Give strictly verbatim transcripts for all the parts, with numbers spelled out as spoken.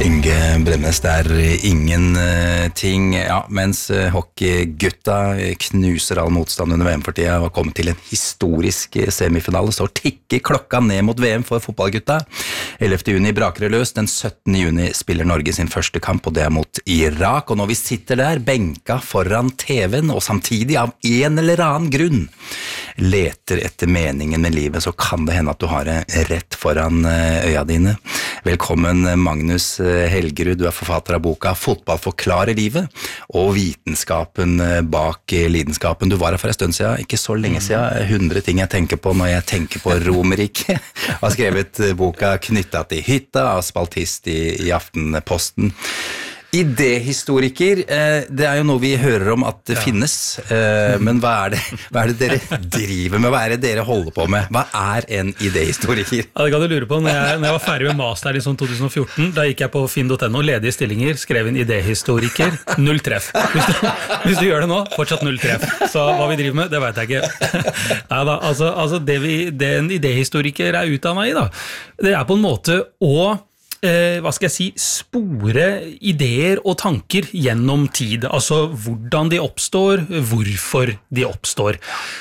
Inge Bremnes, det er ingenting, ja, mens hockeygutta knuser all motstand under V M for tida og har kommet til en historisk semifinale, så tikker klokka ned mot V M for fotballgutta. ellevte juni braker det løs, den syttende juni spiller Norge sin første kamp, og det er mot Irak, og når vi sitter der, benka foran T V-en, og samtidig av en eller annen grunn leter etter meningen med livet, så kan det hende at du har det rett foran øya dine. Velkommen Magnus Helgerud, du er forfatter av boka Fotball forklarer livet, og vitenskapen bak lidenskapen. Du var her for en stund siden, ikke så lenge siden, hundre ting jeg tenker på når jeg tenker på Romerike. Har skrevet boka Knyttet til hytta, av spaltist i, i Aftenposten. Idéhistoriker, det er jo noe vi hører om at det ja. finnes, men hva er, det, hva er det dere driver med, hva er det dere holder på med? Hva er en idéhistoriker? Ja, det kan du lure på. Når jeg, når jeg var ferdig med master i sånn to tusen og fjorten, da gikk jeg på finn punktum no, ledige stillinger, skrev en idéhistoriker, null treff. Hvis du, hvis du gjør det nå, fortsatt null treff. Så hva vi driver med, det vet jeg ikke. Nei da, altså, altså det, vi, det en idéhistoriker er utdannet i da, det er på en måte å Eh, hva skal jeg si, spore ideer og tanker gjennom tid, altså hvordan de oppstår, hvorfor de oppstår.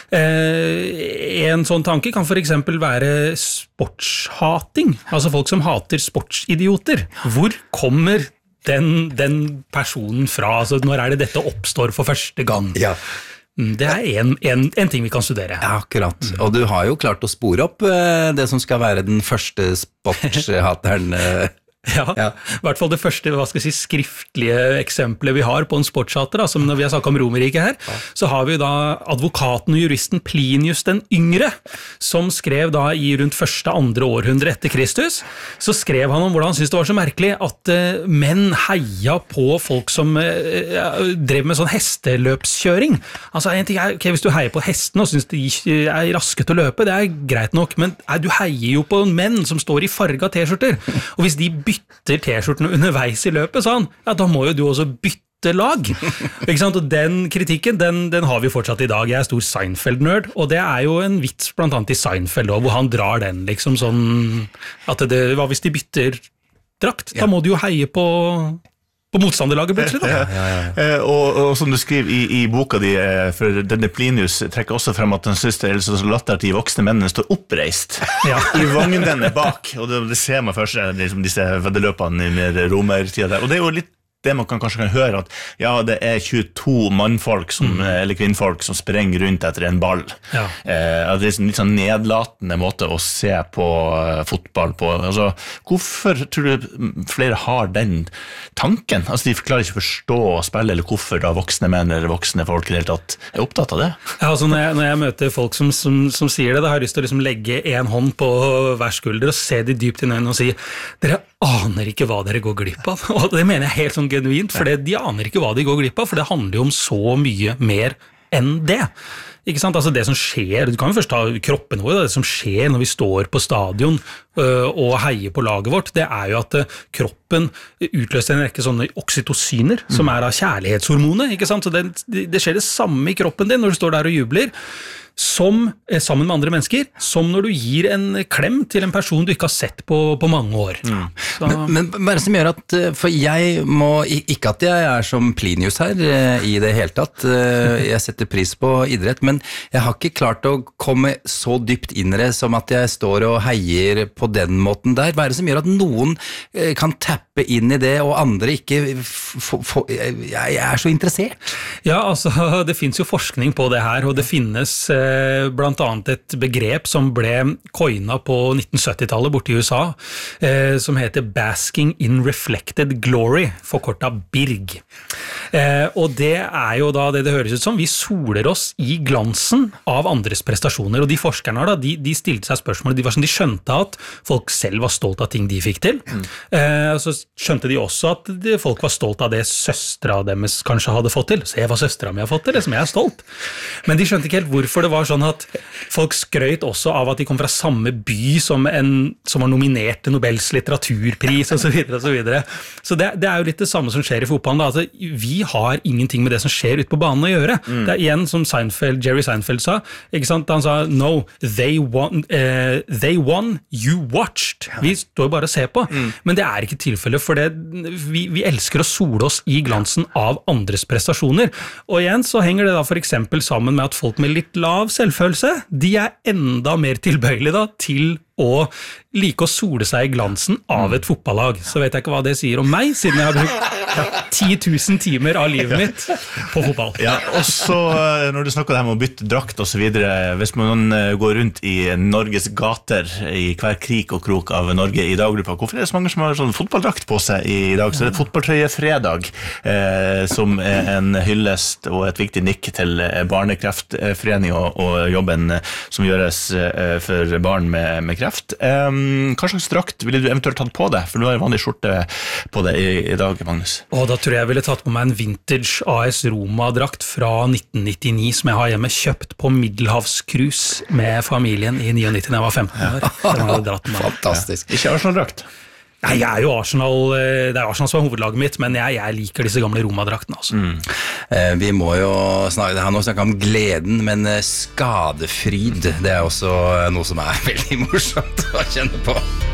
Eh, en sånn tanke kan for eksempel være sportshating, altså folk som hater sportsidioter. Hvor kommer den, den personen fra, altså når er det dette oppstår for første gang? Ja. Det er en, en, en ting vi kan studere. Ja, akkurat. Og du har jo klart å spore opp eh, det som skal være den første sportshateren. Eh. Ja, ja, i hvert fall det første hva skal jeg si, skriftlige eksempelet vi har på en sportshater, da, som når vi har snakket om Romerike her, ja. Så har vi da advokaten og juristen Plinius den yngre, som skrev da i rundt første andre århundre etter Kristus, så skrev han om hvordan han syntes det var så merkelig at uh, menn heia på folk som uh, drev med sånn hesteløpskjøring. Altså en ting er, ok, hvis du heier på hesten og synes de er raske til å løpe, det er greit nok, men uh, du heier jo på menn som står i farga t-skjorter, og hvis de bytter t-skjortene underveis i løpet, sa han, ja, da må jo du også bytte lag. Ikke sant? Og den kritikken, den, den har vi fortsatt i dag. Jeg er stor Seinfeld-nerd, og det er jo en vits blant annet i Seinfeld, hvor han drar den liksom sånn, at det, hva hvis de bytter drakt? Da må du jo heie på... på motstanderlaget plutselig da. Ja, ja, ja. Og, og som du skriver i, i boka di, for denne Plinius trekker også frem at den synes det er så latter at de voksne mennene står oppreist ja. I vognene bak, og det, det ser man først liksom disse veddeløpene i mer romertida der, og det er jo litt det man kan kanskje kan høre at ja, det er tjueto mannfolk som, mm. eller kvinnfolk som sprenger rundt etter en ball. Ja. Eh, det er en litt sånn nedlatende måte å se på uh, fotball på. Altså, hvorfor tror du flere har den tanken? Altså, de klarer ikke å forstå og spille, eller hvorfor da voksne menn eller voksne folk i det hele tatt er opptatt av det? Ja, altså når jeg, når jeg møter folk som, som, som sier det, da har jeg lyst til å liksom legge en hånd på hver skulder og se de dypt i øynene og si, dere aner ikke hva dere går glipp av. Og det mener jeg helt sånn genuint, for de aner ikke hva de går glipp av, for det handler jo om så mye mer enn det. Ikke sant? Altså det som skjer, du kan jo først ta kroppen vår, det som skjer når vi står på stadion øh, og heier på laget vårt, det er jo at uh, kroppen utløser en rekke sånne oksytociner, mm. som er av kjærlighetshormonet, ikke sant? Så det, det skjer det samme i kroppen din når du står der og jubler, som, eh, sammen med andre mennesker, som når du gir en klem til en person du ikke har sett på, på mange år. Mm. Men, men hva er det som gjør at, for jeg må, ikke at jeg er som Plinius her i det hele tatt, jeg setter pris på idrett, men jeg har ikke klart å komme så dypt inn i det som at jeg står og heier på den måten der. Hva er det som gjør at noen kan tappe inn i det, og andre ikke f- f- jeg er så interessert? Ja, altså, det finnes jo forskning på det her, og det finnes blant annet et begrep som ble coina på nitten syttitallet borte i U S A, eh, som heter Basking in Reflected Glory, forkortet B I R G. Eh, og det er jo da det det høres ut som, vi soler oss i glansen av andres prestasjoner, og de forskerne da, de, de stilte seg spørsmål, de var sånn, de skjønte at folk selv var stolt av ting de fikk til, mm. eh, så skjønte de også at de, folk var stolt av det søstra deres kanskje hadde fått til, se hva søstra mi har fått til, det som jeg er stolt. Men de skjønte ikke helt hvorfor det var sånn at folk skrøt også av at de kom fra samme by som en som var nominert til Nobels litteraturpris og så videre og så videre. Så det, det er jo litt det samme som skjer i fotballen da. Altså, vi har ingenting med det som skjer ute på banen å gjøre. Mm. Det er igjen som Seinfeld, Jerry Seinfeld sa, ikke sant? Han sa, no, they won, uh, they won, you watched. Vi står bare og ser på, mm. men det er ikke tilfellet, for det, vi, vi elsker å sole oss i glansen av andres prestasjoner. Og igjen så henger det da for eksempel sammen med at folk med litt lav selvfølelse, de er enda mer tilbøyelige da, til å like å sole seg i glansen av et fotballag. Så vet jeg ikke hva det sier om meg, siden jeg har brukt ti tusen timer av livet mitt på fotball. Ja, og så når du snakker om å bytte drakt og så videre, hvis man går rundt i Norges gater i hver krik og krok av Norge i dag, hvorfor er det så mange som har sånn fotballdrakt på seg i dag? Så det er fotballtrøyefredag, eh, som er en hyllest og et viktig nikk til Barnekreftforening og, og jobben som gjøres eh, for barn med, med kreft. Um, hva slags drakt ville du eventuelt tatt på deg? For du har en vanlig skjorte på deg i, i dag, Magnus. Og da tror jeg jeg ville tatt på meg en vintage A S Roma-drakt fra nitten nittini som jeg har hjemme, kjøpt på Middelhavscruise med familien i nittini da jeg var femten år. Ja, fantastisk. Ja. Ikke Arsenal-drakt? Nei, jeg er jo Arsenal, det er Arsenal som er hovedlaget mitt, men jeg, jeg liker disse gamle Roma-draktene. Altså. Mm. Eh, vi må jo snakke, det har nå snakket om gleden, men skadefryd, det er også noe som er veldig morsomt å kjenne på.